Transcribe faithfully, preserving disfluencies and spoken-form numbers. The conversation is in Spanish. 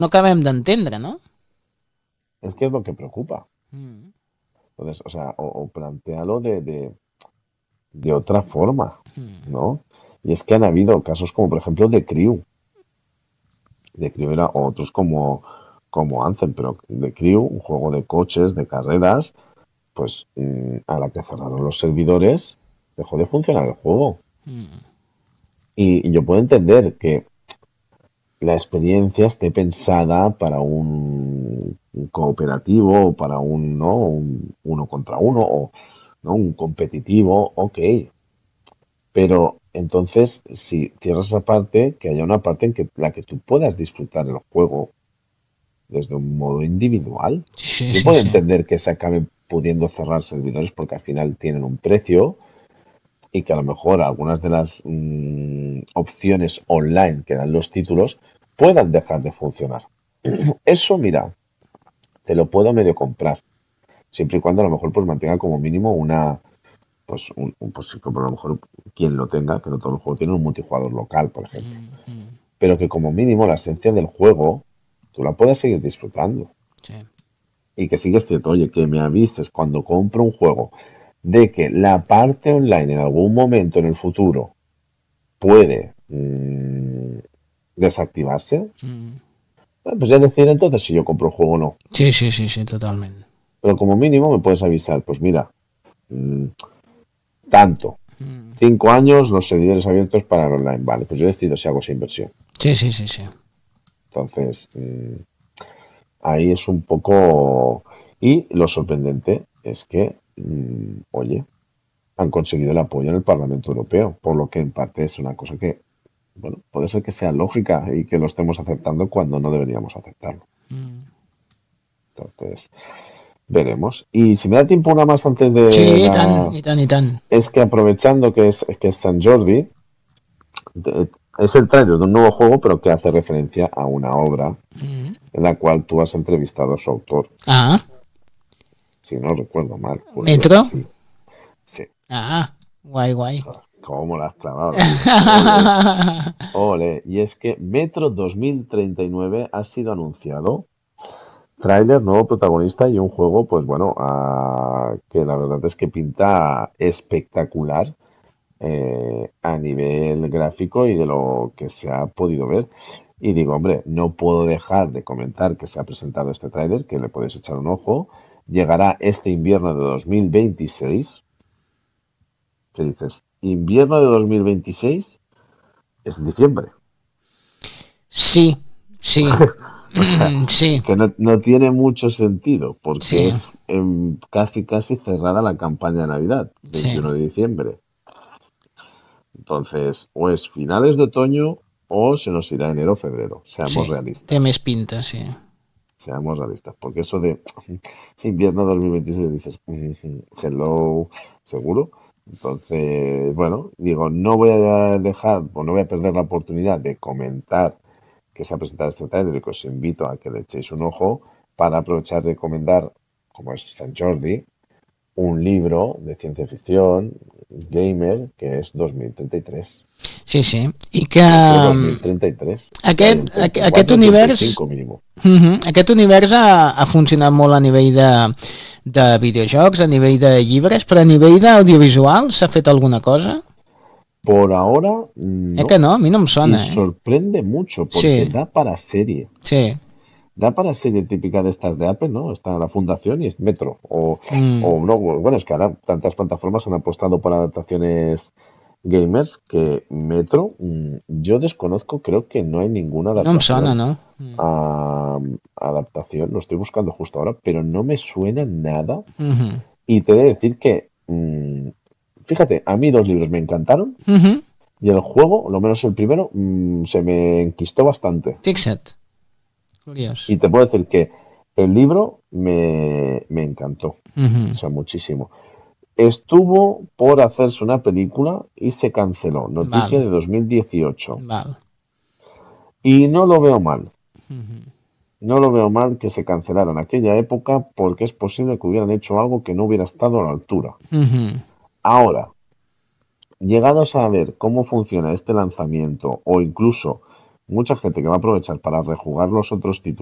no acabem d'entendre, no? Es que es lo que preocupa. Mm. Entonces, o sea, o, o plantealo de, de, de otra forma, Mm. ¿no? Y es que han habido casos como, por ejemplo, de Crew. De Crew era otros como, como Anthem, pero de Crew, un juego de coches, de carreras, pues mm, a la que cerraron los servidores, dejó de funcionar el juego. Mm. Y, y yo puedo entender que la experiencia esté pensada para un, un cooperativo o para un, ¿no? un uno contra uno o ¿no? un competitivo, ok. Pero entonces, si cierras esa parte, que haya una parte en que la que tú puedas disfrutar el juego desde un modo individual. Sí, Yo sí, puedo sí. entender que se acaben pudiendo cerrar servidores porque al final tienen un precio y que a lo mejor algunas de las mm, opciones online que dan los títulos puedan dejar de funcionar. Eso, mira, te lo puedo medio comprar, siempre y cuando a lo mejor pues mantenga como mínimo una, pues, un, un- pues sí, como a lo mejor quien lo tenga, que no todo el juego tiene un multijugador local, por ejemplo. Mm, mm. Pero que como mínimo la esencia del juego tú la puedas seguir disfrutando. Sí. Y que sigue cierto, oye, que me avises cuando compro un juego de que la parte online en algún momento en el futuro puede mm, desactivarse, Mm. bueno, pues ya decir entonces si yo compro el juego o no. Sí, sí, sí, sí, totalment. Pero como mínimo me puedes avisar, pues mira, mm, tanto, Mm. cinco años los servidores abiertos para el online, vale, pues yo decido si hago esa inversión. Sí, sí, sí, sí. Entonces, mm, ahí es un poco... Y lo sorprendente es que, mm, oye, han conseguido el apoyo en el Parlamento Europeo, por lo que en parte es una cosa que, bueno, puede ser que sea lógica y que lo estemos aceptando cuando no deberíamos aceptarlo. Mm. Entonces, veremos. Y si me da tiempo una más antes Sí, de i tant, la... i tant, i tant. Es que aprovechando que es, que es San Jordi, de- es el trailer de un nuevo juego, pero que hace referencia a una obra Mm. en la cual tú has entrevistado a su autor. Ah, Si no recuerdo mal, juraría que Metro? sí. Sí. Ah, guai, guai. ¿Cómo la has clavado, tío? Ole. Ole, y es que Metro dos mil treinta y nueve ha sido anunciado. Tráiler, nuevo protagonista y un juego, pues bueno, ah, que la verdad es que pinta espectacular eh, a nivel gráfico y de lo que se ha podido ver. Y digo, hombre, no puedo dejar de comentar que se ha presentado este tráiler, que le podéis echar un ojo. Llegará este invierno de dos mil veintiséis. ¿Qué dices? Invierno de dos mil veintiséis es en diciembre. Sí, sí, O sea, mm, sí, que no, no tiene mucho sentido porque sí, es em, casi casi cerrada la campaña de Navidad, sí, veintiuno de diciembre. Entonces, o es finales de otoño o se nos irá enero o febrero. sí. Seamos Té realistas. més pinta, sí. Seamos realistas. Porque eso de invierno dos mil veintiséis dices, "Mm, hello, seguro". Entonces, bueno, digo, no voy a dejar o no voy a perder la oportunidad de comentar que se ha presentado este trailer y que os invito a que le echéis un ojo para aprovechar de recomendar, como es San Jordi, un libro de ciencia ficción gamer que es dos mil treinta y tres. Sí, sí. I que Y es de mm, dos mil treinta y tres. O sea, aquest, del treinta y aquest cuatro al treinta y univers cinco mínimo. uh -huh, aquest univers ha, ha funcionat molt a nivell de, de videojocs, a nivell de llibres, però a nivell d'audiovisual s'ha fet alguna cosa? Por ahora, Eh que no. no? A mi no em Y sona, eh? sorprende mucho porque Sí, da para serie. sí. Da para serie típica de estas de Apple, ¿no? Está la fundación y es Metro. O, Mm, o no, bueno, es que ahora tantas plataformas han apostado por adaptaciones gamers que Metro, mm, yo desconozco, creo que no hay ninguna no em sona, adaptación no? Mm. a, adaptación, lo estoy buscando justo ahora, pero no me suena nada. Uh -huh. Y te he de decir que, mm, fíjate, a mí dos libros me encantaron Uh -huh. y el juego, lo menos el primero, mm, se me enquistó bastante. Fixa't, curiós. Y te puedo decir que el libro me, me encantó, Uh -huh. o sea, muchísimo. Estuvo por hacerse una película y se canceló, noticia Val, de dos mil dieciocho. val. Y no lo veo mal, Uh -huh. no lo veo mal que se cancelara en aquella época porque es posible que hubieran hecho algo que no hubiera estado a la altura. Uh -huh. Ahora, llegados a ver cómo funciona este lanzamiento o incluso mucha gente que va a aprovechar para rejugar los otros títulos